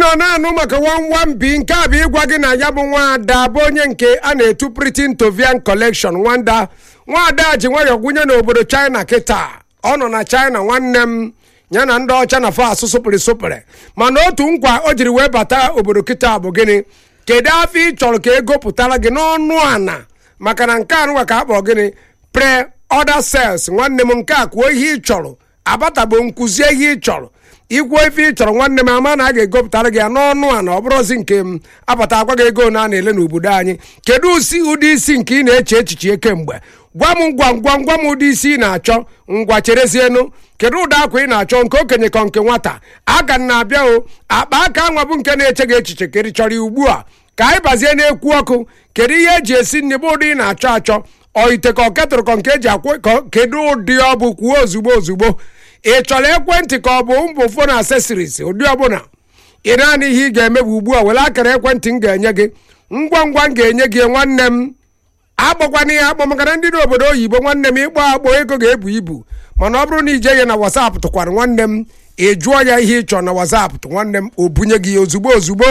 nọ na-anụ maka nwambi nke a bụ ịgwa gị na ya bụ nwaada bụ onye nke a na-etu Pretty Tovian Collection. Nwaada ji nwayọọ gwunye n'obodo China kịta. Ọ nọ na China nwanne m ya na ndị ọcha na fa asụ sụpịrị mana otu nkwa o jiri wee bata obodo kịta bụ gịnị? Kedu afọ ị chọrọ ka ego pụtara gị n'ọnụ ana maka na nke anụwa ka akpọ gịnị pre-order sales. Nwanne m nke a kwuo ihe ị chọrọ abatabụ nkụzie ihe ị chọrọ ikwuo ife ị chọrọ nwanne m ama na a ga-egopụtara gị ya n'ọnụ ana ọ bụrụzi nke m abata agwa gị ego na a na-ele n'obodo anyị. Kedu ụdị isi nke ị na-eche echiche kemgbe? Gwa m gwa m ụdị isi ị na-achọ ngwa cherezienu. Kedu ụdị akwa ị na-achọ nke okenye ka nke nwata? Aga na-abịa o akpa aka nwa bụ nke na-eche gị echiche keri chọrọ ugbu a ka anyị bazie na-ekwu ọkụ. Kedu ihe eji esi nri bụ ụdị ị na-achọ ọ ite ka ọ ketụrụ ka nke eji akwụ? Kedu ụdị ọ bụ kwuo ozugbo ị chọrọ ekwentị ka ọ bụ mbụ phone accessories ụdị ọbụla ị naanị ihe ị ga-eme bụ ugbu a were akara ekwentị m ga-enye gị ngwa m ga-enye gị nwanne m akpọkwana ihe akpọ maka na ndị n'obodo oyibo nwanne m ịkpọ akpọ ego ga-ebu ibu mana ọ bụrụ na ije ya na WhatsApp tụkwara nwanne m ị jụọ ya ihe ị chọrọ na WhatsApp tụ nwanne m o bunye gị ozugbo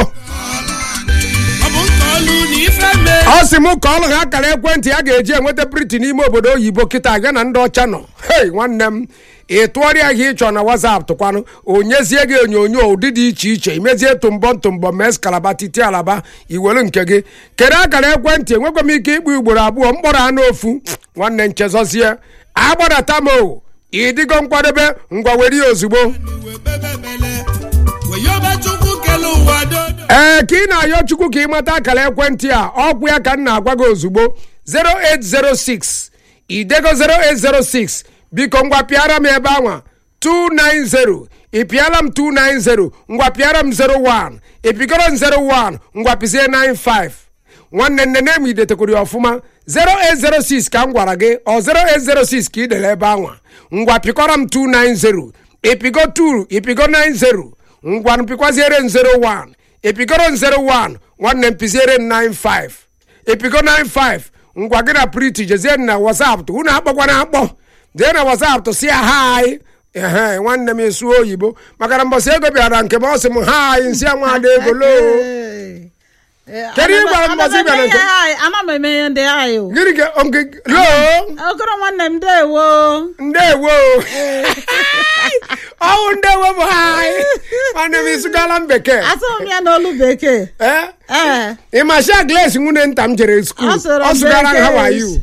ọ sị m ka ọlụ ha akara ekwentị ya ga-eji enweta Pretty n'ime obodo oyibo kịta ya na ndị ọcha nọ. Hei nwanne m ị tụọrịa ihe ị chọrọ na WhatsApp tụkwanụ onyezie gị onyonyo ụdị dị iche iche imezie tụmbọ mes kalaba titi alaba iwelu nke gị. Kedu akara ekwentị? Enwekwa m ike ịkpụ ugboro abụọ mkpọrọ anụ ofu nwanne nchezozie agbadata m o ịdịgo nkwadobe ngwa were ya ozugbo. Ka ị na-ayọ Chukwu ka ị mata akara ekwentị a ọkwụ ya ka m na-agwa gị ozugbo 0806 idego 0806 biko ngwa pịara m ebe anwa 290 ị pịala m 290 ngwa pịara m 01 ị pịkọrọ m 01 ngwa pịzie 95 nwanne nne m idetekwuru ya ọfụma 0806 ka m gwara gị ọ 0806 ka ị dere ebe anwa ngwa pịkọrọ m 290 ị pịgo 2 ị pịgo 90 ngwa pịkwaziere 01 ị pịkọrọ 01 nwanne m pịziere 95 ị pịgo 95 ngwa gị na Pretty jezie na WhatsApp unu akpọkwana akpọ jee na WhatsApp tụsị ya hai nwanne m esu oyibo maka na mbọsị ego bịara nke m ọ sị m hai nsị nwaada ego loo. Kedu ị gwara mbọsị bịara nke ana m eme ihe ndị ahụ gịnị ka loo okoro nwanne m ndewo ọwụ ndewo bụ hai nwanne m isugala m bekee asụ m ya n'olu bekee ị masha Glace nwunye nta m jere skuul ọ sụgara how are you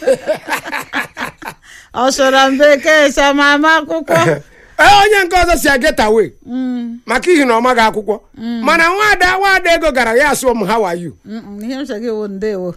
ọ sọrọ m bekee samama akwụkwọ onye nke ọzọ si get away maka ihi na ọ maghị akwụkwọ mana nwaada ego gara ya asụọ m how are you ihe m sị gị wụ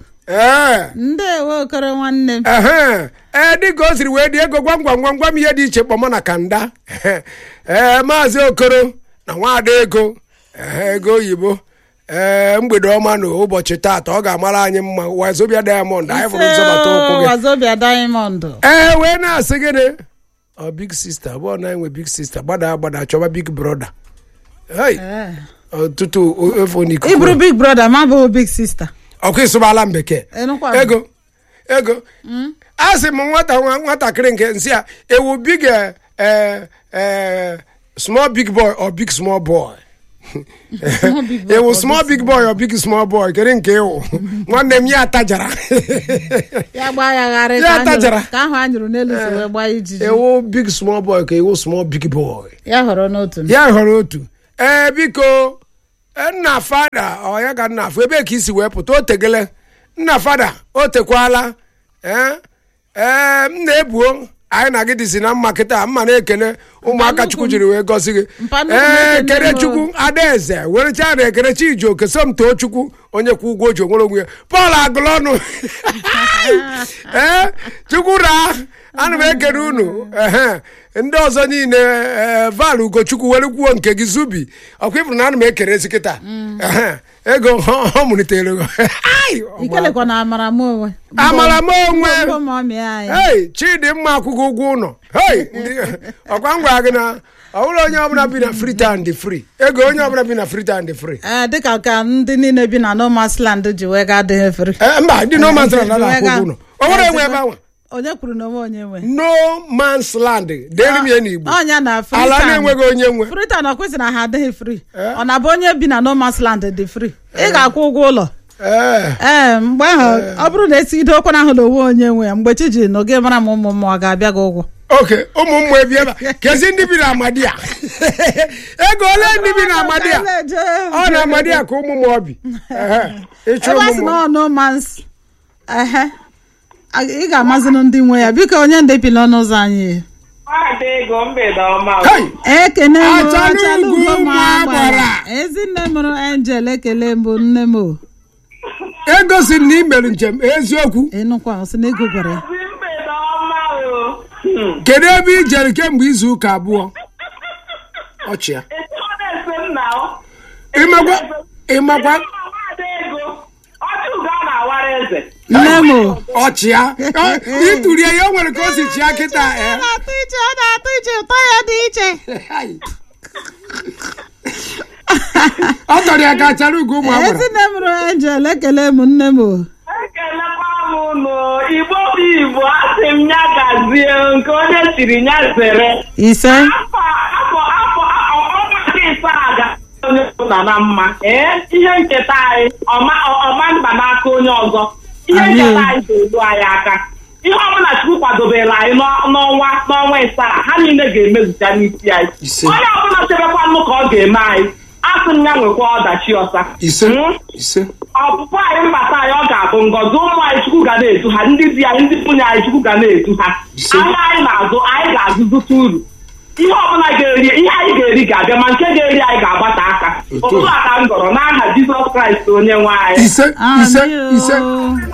ndewo okoro nwanne m dịka o siri wee dị ego gwam ihe dị iche kpọmọ na kanda maazị Okoro na nwaada ego ego oyibo mgbede ọma na ụbọchị taata ọ ga-amara anyị mma Wazobia Diamond anyị fụrụ nzọbata ụkwụ gị Wazobia Diamond wee na-asị gịnị ọ big sister bụ na enwe big sister gbada chọba big brother ọtụtụ efo n'ikuku ịbụrụ big brother ma bụ big sister ọkụ ịsụbala m bekee ego a sị m nwatakịrị nke nsị a ewu big small big boy or big small boy ewu small big boy or big small boy kere nke ewu nwanne m ya atajara ya gba ya gharị ka ahụ anyụrụ n'elu si wee gba ijiji ewu big small boy ka ewu small big boy ya họrọ otu biko nna fada ọ ya ga nna afọ ebe ka isi wee pụta o tegele nna fada o tekwala m na-ebuo anyị na gị dịzi na mma kịta mma na-ekene ụmụaka Chukwu jiri wee gọzi gị kere Chukwu adaeze werecha na ekerechi Ijoke somtoo Chukwu onye kwụ ụgwọ ji onwere onwe ya Paul Agụlọnụ Chukwu raa ana m ekene unu ndị ọzọ niile Val Ugochukwu were kwuo nke gị Zubi ọkwa ịbụrụ na ana m ekerezi kịta ego ọ mụlitere amara m onwe Chidimma akwụghị ụgwọ ụlọ ọkwa m gwara gị na ọ bụrụ onye ọbụla bi na free and free ego onye ọbụla bi na free and free dịka ka ndị niile bi na No Man's Land ji wee ga adịghị free mba ndị No Man's Land na-akwụ ụgwọ ụlọ o nwere enwe ebe ahụ onye kwuru na onwe onye nwe no man's land deri m ya n'Igbo ọnya na ala na-enweghị onye nwe Freetown ọ kwesịrị na ha adịghị free ọ na-abụ onye bi na no man's land dị free ị ga-akwụ ụgwọ ụlọ mgbe ahụ ọ bụrụ na esigide okwu ahụ na onwe onye nwe ya mgbe chi ji n'oge mara m ụmụ mmụọ ga-abịa gị ụgwọ oke ụmụ mmụọ ebi ebe kezi ndị bi na Amadia ego ole ndị bi na Amadia ọ na Amadia ka ụmụ mmụọ bi ịchụ ụmụ mmụọ no man's ị ga-amazinụ ndị nwe ya biko onye ndị bi n'ọnụ ụzọ anyị ekene ezinne mụrụ Angel ekele mbụ nne m egosi na ị mere njem eziokwu ịnụkwa sị na ego gwara ya kedu ebe i jere kemgbe izu ụka abụọ ọchịa ịmakwa nne m ọchịa ịtụrụ ya o nwere ka o si chịa kịta ọ na-atụ iche ụtọ ya dị iche ọ tọrọ ya ka chara ugo ụmụ agbara ezinne mụrụ Angel ekele m nne m ekelekwa m ụnụ Igbo bụ Igbo asị m ya gazie nke onye chiri ya zere ise afọ ọnwa nke ise aga onye ụna na mma ihe nketa anyị ọma mba n'aka onye ọzọ ihe nketa anyị ga-elu anyị aka ihe ọbụla Chukwu kwadobere anyị n'ọnwa ịsaa ha niile ga-emezucha n'isi anyị onye ọbụla chebekwa nnụ ka ọ ga-eme anyị asị m ya nwekwa ọdachi ọsa ọpụpụ anyị mbata anyị ọ ga-abụ ngọzi ụmụ anyị Chukwu ga na-edu ha ndị di anyị ndị nwunye anyị Chukwu ga na-edu ha anya anyị na-azụ anyị ga-azụzụta uru ihe ọbụla ihe anyị ga-eri ga-abịa ma nke ga-eri anyị ga-agbata aka otu a ka m gọrọ n'aha Jizọs Kraịst onye nwe anyị ise